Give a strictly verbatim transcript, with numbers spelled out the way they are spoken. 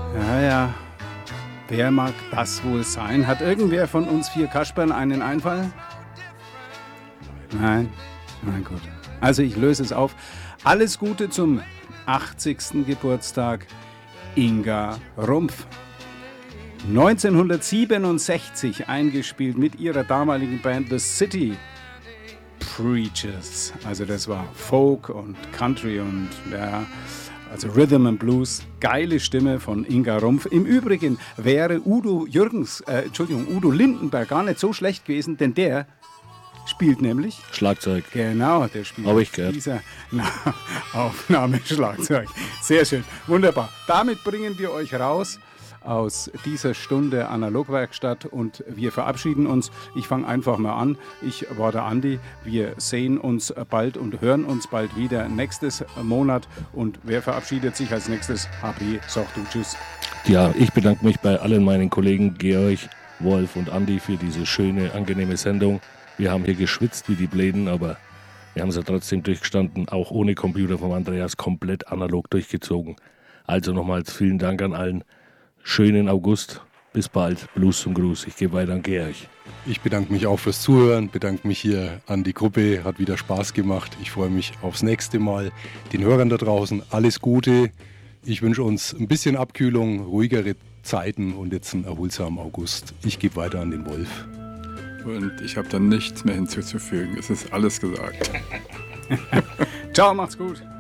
Ja, ja. Wer mag das wohl sein? Hat irgendwer von uns vier Kaspern einen Einfall? Nein? Na gut. Also ich löse es auf. Alles Gute zum achtzigsten Geburtstag Inga Rumpf. neunzehnhundertsiebenundsechzig eingespielt mit ihrer damaligen Band The City Preachers. Also das war Folk und Country und ja, also Rhythm and Blues. Geile Stimme von Inga Rumpf. Im Übrigen wäre Udo Jürgens, äh, Entschuldigung, Udo Lindenberg gar nicht so schlecht gewesen, denn der spielt nämlich Schlagzeug. Genau, der spielt Hab ich gehört. dieser Na, Aufnahme Schlagzeug. Sehr schön, wunderbar. Damit bringen wir euch raus aus dieser Stunde Analogwerkstatt und wir verabschieden uns. Ich fange einfach mal an. Ich war der Andi. Wir sehen uns bald und hören uns bald wieder nächstes Monat. Und wer verabschiedet sich als nächstes? H P, sag du tschüss. Ja, ich bedanke mich bei allen meinen Kollegen Georg, Wolf und Andi für diese schöne, angenehme Sendung. Wir haben hier geschwitzt wie die Bläden, aber wir haben sie trotzdem durchgestanden, auch ohne Computer vom Andreas, komplett analog durchgezogen. Also nochmals vielen Dank an allen. Schönen August. Bis bald. Blues zum Gruß. Ich gebe weiter an Georg. Ich bedanke mich auch fürs Zuhören, bedanke mich hier an die Gruppe. Hat wieder Spaß gemacht. Ich freue mich aufs nächste Mal. Den Hörern da draußen alles Gute. Ich wünsche uns ein bisschen Abkühlung, ruhigere Zeiten und jetzt einen erholsamen August. Ich gebe weiter an den Wolf. Und ich habe da nichts mehr hinzuzufügen. Es ist alles gesagt. Ciao, macht's gut.